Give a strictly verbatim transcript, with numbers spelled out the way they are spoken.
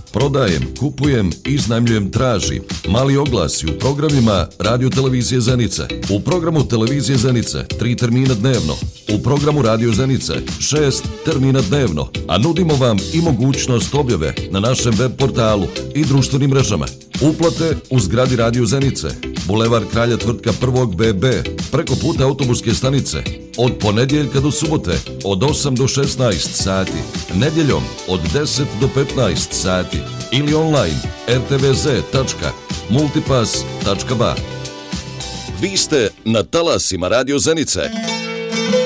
Prodajem, kupujem, iznajmljujem, tražim. Mali oglasi u programima Radio Televizije Zenice. U programu Televizije Zenice tri termina dnevno. U programu Radio Zenice šest termina dnevno. A nudimo vam i mogućnost objave na našem web portalu i društvenim mrežama. Uplate u zgradi Radio Zenice. Bulevar Kralja Tvrtka prvog B B. Preko puta autobuske stanice. Od ponedjeljka do subote od osam do šesnaest sati. Nedjeljom od deset do petnaest sati. Ili online er te ve ze tačka multipass tačka ba. Vi ste na talasima Radio Zenice.